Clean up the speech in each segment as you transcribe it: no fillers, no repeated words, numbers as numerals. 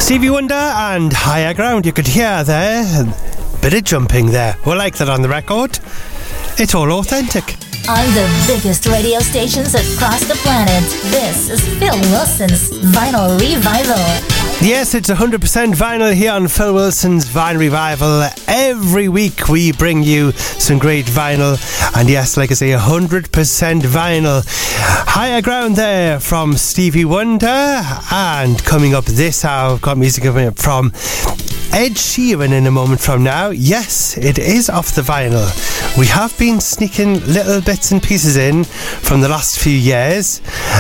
Stevie Wonder and Higher Ground. You could hear there a bit of jumping there. We like that on the record. It's all authentic. On the biggest radio stations across the planet, this is Phil Wilson's Vinyl Revival. Yes, it's 100% vinyl here on Phil Wilson's Vinyl Revival. Every week we bring you some great vinyl. And yes, like I say, 100% vinyl. Higher Ground there from Stevie Wonder. And coming up this hour, I've got music coming up from Ed Sheeran in a moment from now. Yes, it is off the vinyl. We have been sneaking little bits and pieces in from the last few years,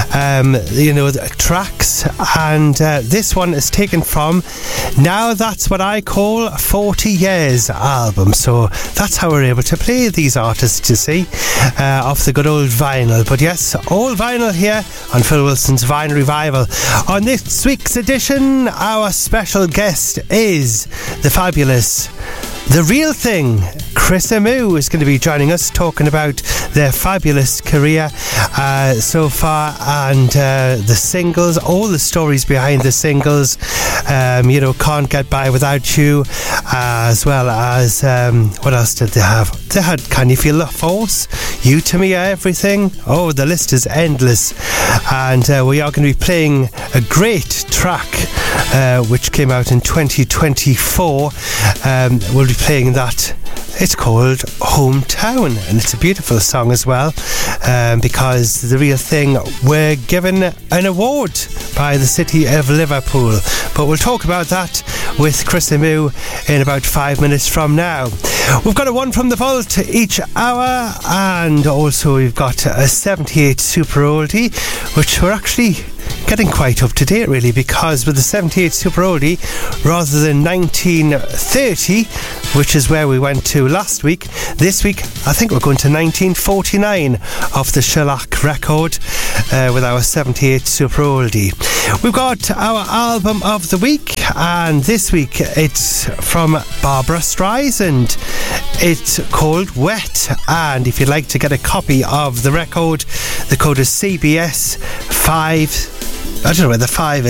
tracks, and this one is taken from Now That's What I Call 40 Years album. So that's how we're able to play these artists, you see, off the good old vinyl. But yes, all vinyl here on Phil Wilson's Vinyl Revival. On this week's edition, our special guest is the fabulous, the real thing. Chris Amoo is going to be joining us, talking about their fabulous career so far, and the singles, all the stories behind the singles. Can't Get By Without You, as well as what else did they have? They had Can You Feel the Force, You To Me Are Everything. Oh, the list is endless. And we are going to be playing a great track which came out in 2024. We'll be playing that. It's called Hometown, and it's a beautiful song as well, because the real thing, we're given an award by the city of Liverpool. But we'll talk about that with Chris Amoo in about 5 minutes from now. We've got a one from the vault each hour, and also we've got a 78 Super Oldie, which we're actually getting quite up to date, really, because with the 78 Super Oldie, rather than 1930, which is where we went to last week, this week I think we're going to 1949 off the Shellac record with our 78 Super Oldie. We've got our album of the week, and this week it's from Barbra Streisand. It's called Wet, and if you'd like to get a copy of the record, the code is CBS 5. I don't know where the 5 is.